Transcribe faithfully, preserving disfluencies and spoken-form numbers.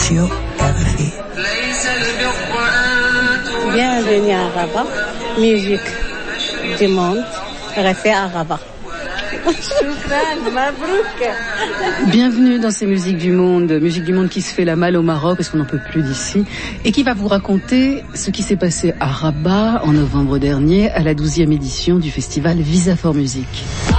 Radio R F I. Bienvenue à Rabat, musique du monde, R F I à Rabat. Bienvenue dans ces musiques du monde, musique du monde qui se fait la malle au Maroc parce qu'on n'en peut plus d'ici et qui va vous raconter ce qui s'est passé à Rabat en novembre dernier à la douzième édition du festival Visa for Music.